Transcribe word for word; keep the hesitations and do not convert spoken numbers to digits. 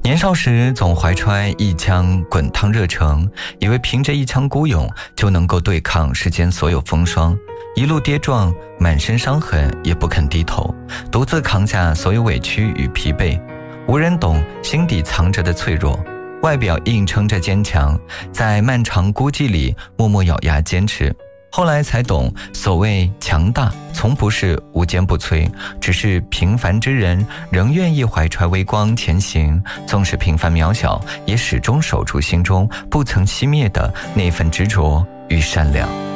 年少时总怀揣一腔滚烫热诚，以为凭着一腔孤勇就能够对抗世间所有风霜，一路跌撞，满身伤痕也不肯低头，独自扛下所有委屈与疲惫。无人懂心底藏着的脆弱，外表硬撑着坚强，在漫长孤寂里默默咬牙坚持。后来才懂，所谓强大从不是无坚不摧，只是平凡之人仍愿意怀揣微光前行，纵使平凡渺小，也始终守住心中不曾熄灭的那份执着与善良。